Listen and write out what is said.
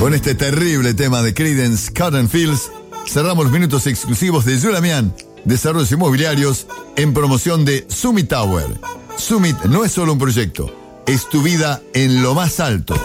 Con este terrible tema de Creedence Cotton Fields, cerramos los minutos exclusivos de Yulamian, Desarrollos Inmobiliarios, en promoción de Summit Tower. Summit no es solo un proyecto, es tu vida en lo más alto.